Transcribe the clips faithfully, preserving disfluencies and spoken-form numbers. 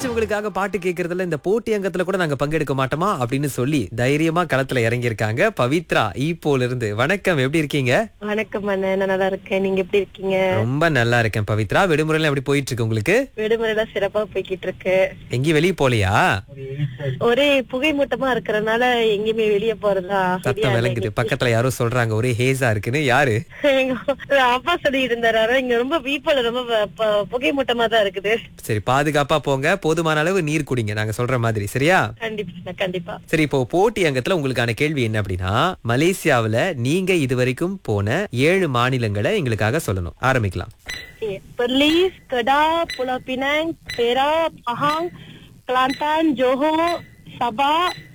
பிடிச்சவங்களுக்காக பாட்டு கேட்கறதுல இந்த போட்டி அங்கத்துல கூட நாங்க பங்கெடுக்க மாட்டோமா அப்படின்னு சொல்லி தைரியமா களத்துல இறங்கி இருக்காங்க பவித்ரா ஈப்போல இருந்து. வணக்கம், எப்படி இருக்கீங்க? வணக்கம் அண்ணா, நான் நல்லா இருக்கேன். நீங்க எப்படி இருக்கீங்க? ரொம்ப நல்லா இருக்கேன் பவித்ரா. விடுமுறையில எப்படி போயிட்டு இருக்கு உங்களுக்கு? விடுமுறையில சிறப்பா போய்கிட்டு இருக்கு. எங்கேயும் வெளியே போலையா? ஒரே புகை மூட்டமா இருக்கறனால எங்கேயுமே வெளியே போறதா சத்தம் விளங்குது. பக்கத்துல யாரோ சொல்றாங்க ஒரே ஹேஸா இருக்குன்னு. யாரு? அப்பா சொல்லி இருந்தாரு, இங்க ரொம்ப வீப்போல ரொம்ப ப- ப- புகை மூட்டமா தான் இருக்குது. சரி, பாதுகாப்பா போங்க, போதுமான அளவு நீர் குடிங்க, நாங்க சொல்ற மாதிரி. சரியா? கண்டிப்பா கண்டிப்பா. சரி, இப்போ போட்டி அங்கத்துல உங்களுக்கான கேள்வி என்ன அப்படின்னா, மலேசியாவுல நீங்க இதுவரைக்கும் போன ஏழு மாநிலங்களை எங்களுக்காக சொல்லணும். ஆரம்பிக்கலாம். Perlis, Kedah, Pulau Pinang, Perak, Pahang, Kelantan, Johor, Sabah,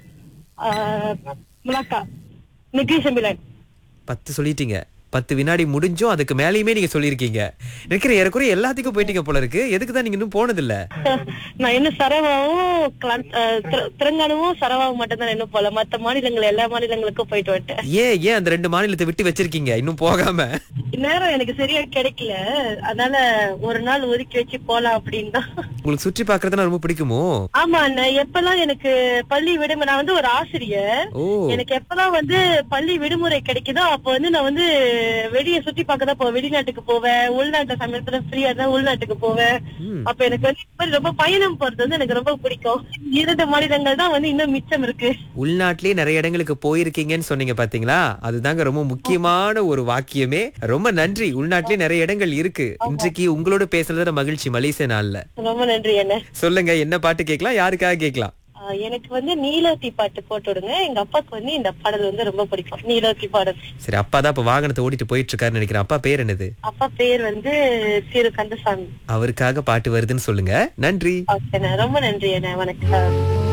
uh, Melaka, Negeri Sembilan. பத்து சொல்லிட்டீங்க. பத்து வினாடி முடிஞ்சும் அதுக்கு மேலேயுமே நீங்க சொல்லியிருக்கீங்க. இருக்கிற ஏறக்குறைய எல்லாத்துக்கும் போயிட்டீங்க போல இருக்கு. எதுக்கு தான் நீங்க இன்னும் போனதில்ல? நான் இன்னும் சரவாவும் கிளான்- அஹ், திர- திரங்கானுவும் சரவாவும் மட்டும் தான் இன்னும் போல. மத்த மாநிலங்கள் எல்லா மாநிலங்களுக்கும் போயிட்டு வந்துட்டேன். ஏன் ஏன் அந்த ரெண்டு மாநிலத்தை விட்டு வச்சிருக்கீங்க இன்னும் போகாம? நேரம் எனக்கு சரியா கிடைக்கல, அதனால ஒரு நாள் ஒதுக்கி வச்சு போலாம் அப்படின்னு தான். உங்களுக்கு சுற்றி பார்க்கறதுனா ரொம்ப பிடிக்குமோ? ஆமா அண்ணா, எப்பெல்லாம் எனக்கு பள்ளி விடுமுறை, நான் வந்து ஒரு ஆசிரியர். ஓ, எனக்கு எப்பெல்லாம் வந்து பள்ளி விடுமுறை கிடைக்குதோ அப்ப வந்து நான் வந்து வெளியே சுத்தி பார்க்க தான் போவேன். வெளிநாட்டுக்கு போவேன், உள்நாட்டு சமயத்துல ஃப்ரீயா தான் உள்நாட்டுக்கு போவேன். ம். அப்ப எனக்கு வந்து இப்ப ரொம்ப பயணம் போறது வந்து எனக்கு ரொம்ப பிடிக்கும். இரண்டு மாநிலங்கள் தான் வந்து இன்னும் மிச்சம் இருக்கு. உள்நாட்டிலேயே நிறைய இடங்களுக்கு போயிருக்கீங்கன்னு சொன்னீங்க பாத்தீங்களா? அதுதாங்க ரொம்ப முக்கியமான ஒரு வாக்கியமே. ரொம்ப நன்றி. உள்நாட்டிலேயே நிறைய இடங்கள் இருக்கு. இன்றைக்கு உங்களோட பேசுறதுல மகிழ்ச்சி மலேசிய நாள்ல. ரொம்ப நன்றி அண்ணா. சொல்லுங்க, என்ன பாட்டு கேட்கலாம், யாருக்காக கேட்கலாம்? ஆஹ் எனக்கு வந்து நீலோத்தி பாட்டு போட்டு விடுங்க. எங்க அப்பாக்கு வந்து இந்த பாடல் வந்து ரொம்ப பிடிக்கும், நீலோத்தி பாடல். சரி, அப்பா தான் இப்ப வாகனத்தை ஓட்டிட்டு போயிட்டு இருக்காருன்னு நினைக்கிறேன். அப்பா பேர் என்னது? அப்பா பேர் வந்து திரு கந்தசாமி. அவருக்காக பாட்டு வருதுன்னு சொல்லுங்க. நன்றி. ஓகே, ரொம்ப நன்றி அண்ணா. வணக்கம்.